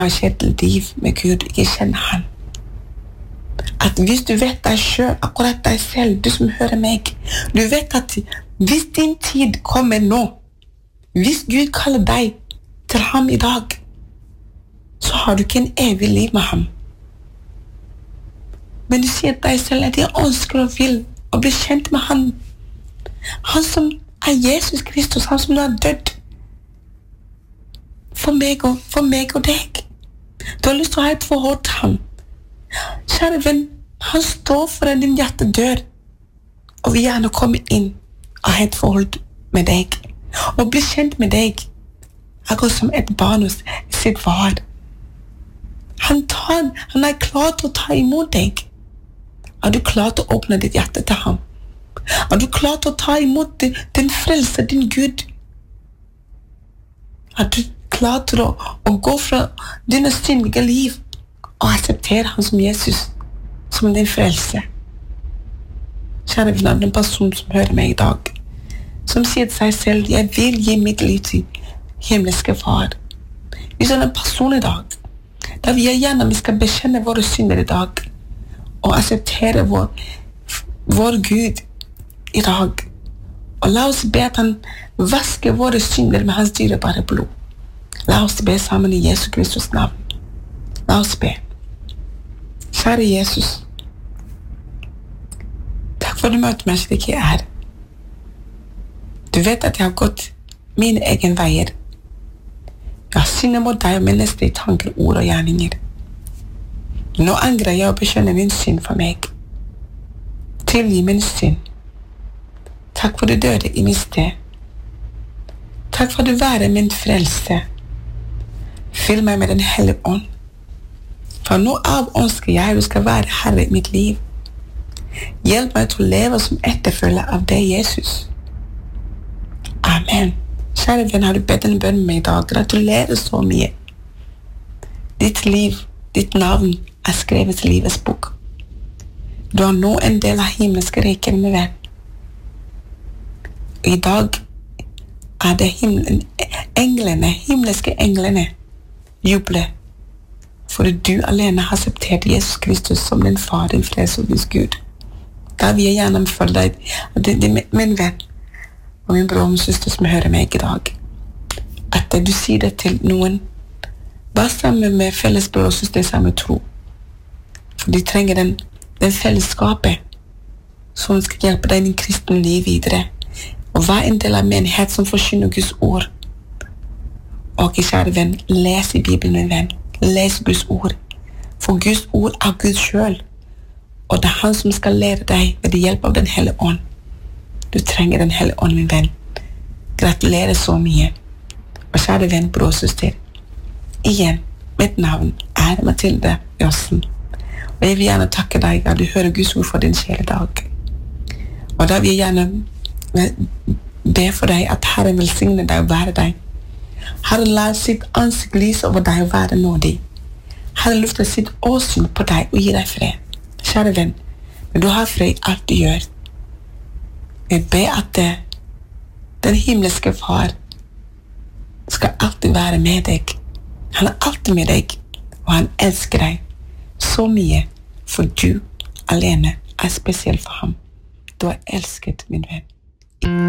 ikke et liv med Gud, ikke kjenner han. At hvis du vet deg selv, akkurat deg selv, du som hører meg, du vet at hvis din tid kommer nå, hvis Gud kaller deg til ham i dag, så har du ikke en evig liv med ham. Men du sier deg selv at jeg ønsker og vil å bli kjent med han. Han som er Jesus Kristus, han som er død for meg og deg. Du har lyst til å ha et forhold til ham. Kjære venn, han står foran din hjertedør og vil gjerne komme inn og ha et forhold med deg og bli kjent med deg akkurat som et barn hos sitt far. Han er klar til å ta imot deg. Er du klar til å åpne ditt hjerte til ham? Er du klar til å ta imot din frelse, din Gud? Er du klar til å gå fra dine syndige liv og akseptere han som Jesus, som din frelse? Kjære venner, den person som hører meg i dag, som sier til seg selv, jeg vil gi mitt liv til himmelske far. Hvis han er en person i dag, da vil jeg gjerne vi skal bekjenne våre synder i dag, og akseptere vår Gud i dag. Og la oss be at han vasker våre synder med hans dyrebare blod. La oss be sammen i Jesus Kristus navn. La oss be. Kjære Jesus, takk for du møter meg slik jeg er. Du vet at jeg har gått mine egen veier. Jeg har syndet mot deg og mennesker i tanker, ord og gjerninger. Nå angrer jeg å bekjenne min synd for meg. Tilgi min synd. Takk for du døde i min sted. Takk for du være min frelse. Fyll meg med den hellige ånd. For nå av ønsker jeg du skal være herre i mitt liv. Hjelp meg til å leve som etterfølger av deg, Jesus. Amen. Kjære venn, har du bedt en bønn med meg i dag? Gratulerer så mye. Ditt liv, ditt navn er skrevet i livets bok. Du er nå en del av himmelske riket, min venn. I dag er det himmelske englene jubler, for du alene har akseptert Jesus Kristus som din far, din frelse og din Gud. Da vil jeg gjerne følge deg, min venn, og min bror og min søster som hører meg i dag, at du sier det til noen, bare sammen med felles bror og søster samme tro, for de trenger den fellesskapet som skal hjelpe deg i din kristne liv videre, og vær en del av menighet som forkynner Guds ord. Og kjære venn, les i Bibelen, min venn, les Guds ord, for Guds ord er Gud selv, og det er han som skal lære deg ved hjelp av den hellige ånd. Du trenger den hellige ånd, min venn. Gratulerer så mye. Og kjære venn, bror og søster, igjen, mitt navn er Mathilde Jøssen, og jeg vil gjerne takke deg at du hører Guds ord for din sjel i dag. Og da vil jeg gjerne be for deg at Herren vil signe deg og være deg. Herren lar sitt ansikt lyse over deg og være nådig. Herren lufter sitt åsyn på deg og gir deg fred. Kjære venn, men du har fred i alt du gjør. Jeg ber at den himmelske far skal alltid være med deg. Han er alltid med deg, og han elsker deg så mye, for du alene er spesiell for ham. Du er elsket, min venn.